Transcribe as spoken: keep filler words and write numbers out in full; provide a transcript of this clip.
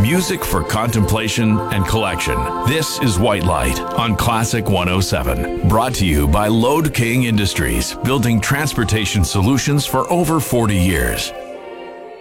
Music for contemplation and collection. This is White Light on Classic one oh seven. Brought to you by Load King Industries, building transportation solutions for over forty years.